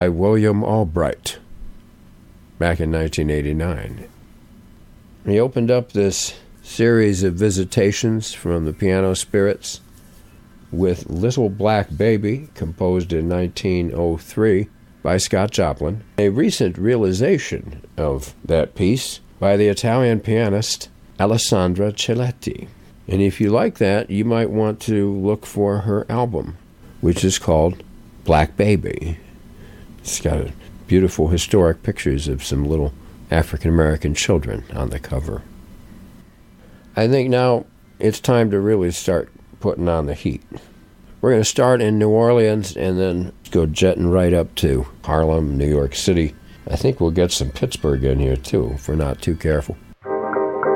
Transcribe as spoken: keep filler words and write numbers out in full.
by William Albright back in nineteen eighty-nine. He opened up this series of visitations from the Piano Spirits with Little Black Baby, composed in nineteen oh three by Scott Joplin, a recent realization of that piece by the Italian pianist Alessandra Celetti. And if you like that, you might want to look for her album, which is called Black Baby. It's got beautiful historic pictures of some little African-American children on the cover. I think now it's time to really start putting on the heat. We're going to start in New Orleans and then go jetting right up to Harlem, New York City. I think we'll get some Pittsburgh in here too, if we're not too careful.